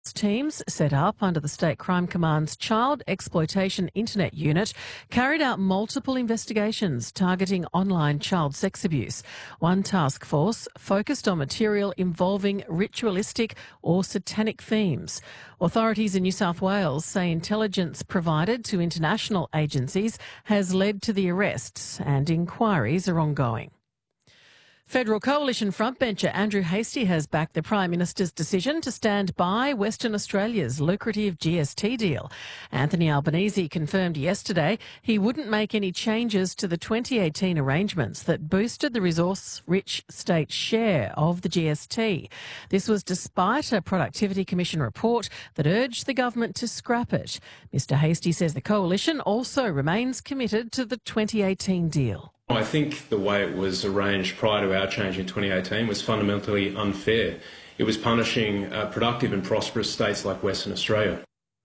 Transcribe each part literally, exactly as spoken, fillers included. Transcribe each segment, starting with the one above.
Teams set up under the State Crime Command's Child Exploitation Internet Unit carried out multiple investigations targeting online child sex abuse. One task force focused on material involving ritualistic or satanic themes. Authorities in New South Wales say intelligence provided to international agencies has led to the arrests and inquiries are ongoing. Federal Coalition frontbencher Andrew Hastie has backed the Prime Minister's decision to stand by Western Australia's lucrative G S T deal. Anthony Albanese confirmed yesterday he wouldn't make any changes to the twenty eighteen arrangements that boosted the resource-rich state's share of the G S T. This was despite a Productivity Commission report that urged the government to scrap it. Mr Hastie says the Coalition also remains committed to the twenty eighteen deal. I think the way it was arranged prior to our change in twenty eighteen was fundamentally unfair. It was punishing uh, productive and prosperous states like Western Australia.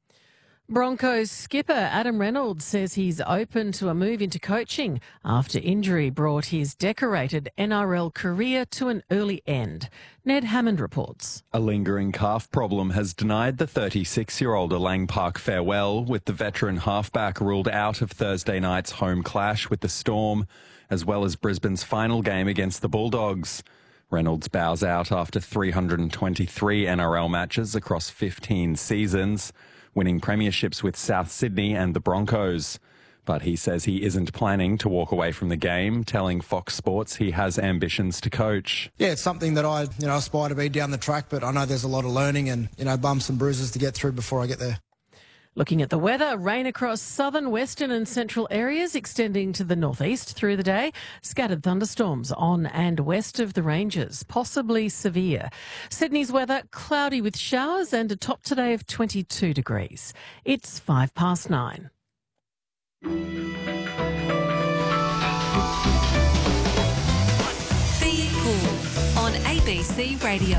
Broncos skipper Adam Reynolds says he's open to a move into coaching after injury brought his decorated N R L career to an early end. Ned Hammond reports. A lingering calf problem has denied the thirty-six-year-old a Lang Park farewell, with the veteran halfback ruled out of Thursday night's home clash with the Storm, as well as Brisbane's final game against the Bulldogs. Reynolds bows out after three hundred twenty-three N R L matches across fifteen seasons, winning premierships with South Sydney and the Broncos. But he says he isn't planning to walk away from the game, telling Fox Sports he has ambitions to coach. Yeah, it's something that I, you know, aspire to be down the track, but I know there's a lot of learning and, you know, bumps and bruises to get through before I get there. Looking at the weather, rain across southern, western and central areas extending to the northeast through the day. Scattered thunderstorms on and west of the ranges, possibly severe. Sydney's weather, cloudy with showers and a top today of twenty-two degrees. It's five past nine. Be Cool on A B C Radio.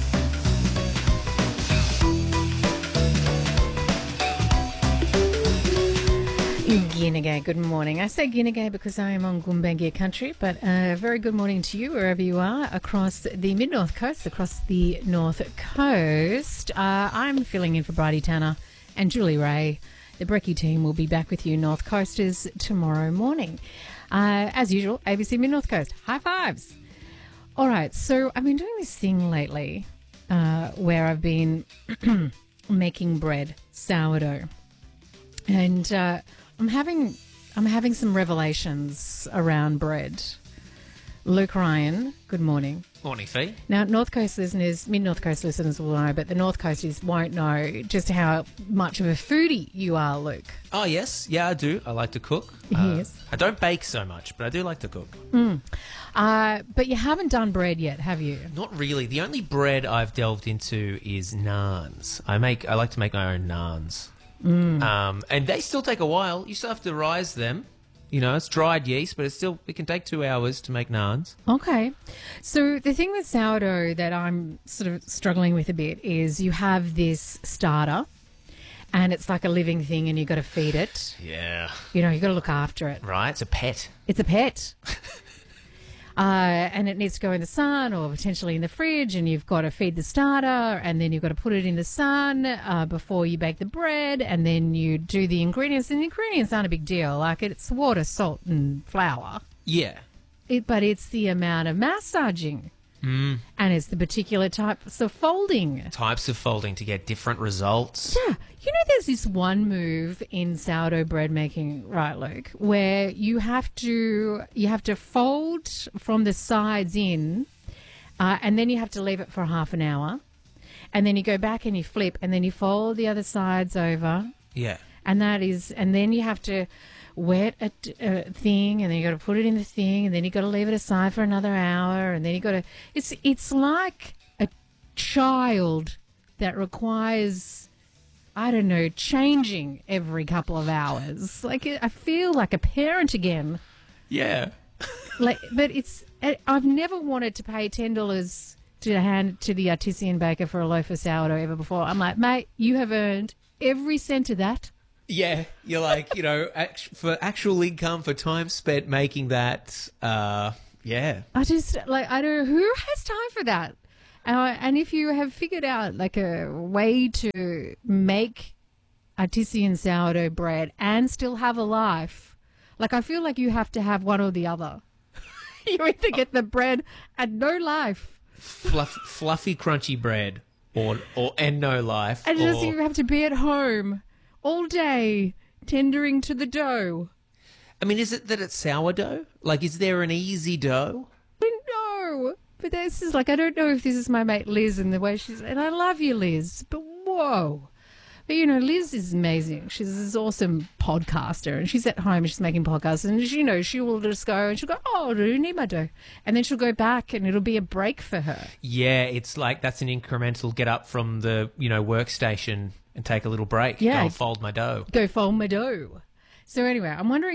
Ginagay, good morning. I say Ginagay because I am on Gumbaynggirr country, but a uh, very good morning to you wherever you are across the mid-north coast, across the north coast. Uh, I'm filling in for Bridie Tanner and Julie Ray. The Brekkie team will be back with you North Coasters tomorrow morning. Uh, as usual, A B C Mid-North Coast. High fives. All right, so I've been doing this thing lately uh, where I've been making bread, sourdough, and uh, I'm having I'm having some revelations around bread. Luke Ryan, good morning. Morning, Fee. Now, North Coast listeners, mid-North Coast listeners will know, but the North Coasties won't know just how much of a foodie you are, Luke. Oh, yes. Yeah, I do. I like to cook. Yes. Uh, I don't bake so much, but I do like to cook. Mm. Uh, but you haven't done bread yet, have you? Not really. The only bread I've delved into is naans. I make. I like to make my own naans. Mm. Um, and they still take a while. You still have to rise them. You know, it's dried yeast, but it's still, it can take two hours to make naans. Okay. So the thing with sourdough that I'm sort of struggling with a bit is you have this starter and it's like a living thing and you've got to feed it. Yeah. You know, you've got to look after it. Right, it's a pet. It's a pet. Uh, and it needs to go in the sun or potentially in the fridge, and you've got to feed the starter, and then you've got to put it in the sun uh, before you bake the bread, and then you do the ingredients. And the ingredients aren't a big deal. Like, it's water, salt, and flour. Yeah. It, but it's the amount of massaging. Mm. And it's the particular types of folding. Types of folding to get different results. Yeah. You know, there's this one move in sourdough bread making, right, Luke, where you have to you have to fold from the sides in, uh, and then you have to leave it for half an hour, and then you go back and you flip, and then you fold the other sides over. Yeah. And that is, and then you have to wet a, a thing, and then you got to put it in the thing, and then you got to leave it aside for another hour, and then you got to. It's it's like a child that requires, I don't know, changing every couple of hours. Like, I feel like a parent again. Yeah. Like, but it's. I've never wanted to pay ten dollars to hand to the artisan baker for a loaf of sourdough ever before. I'm like, mate, you have earned every cent of that. Yeah, you're like, you know, act- for actual income, for time spent making that, uh, yeah. I just, like, I don't know, who has time for that? Uh, and if you have figured out like a way to make artisan sourdough bread and still have a life, like I feel like you have to have one or the other. You either get the bread and no life, Fluff, fluffy, crunchy bread, or or and no life, and or, just you have to be at home all day tendering to the dough. I mean, is it that it's sourdough? Like, is there an easy dough? No, but this is like, I don't know if this is my mate Liz and the way she's, and I love you, Liz, but whoa. But, you know, Liz is amazing. She's this awesome podcaster, and she's at home and she's making podcasts, and, you know, she will just go and she'll go, oh, do you need my dough? And then she'll go back and it'll be a break for her. Yeah, it's like that's an incremental get up from the, you know, workstation and take a little break. Yeah. Go fold my dough. Go fold my dough. So anyway, I'm wondering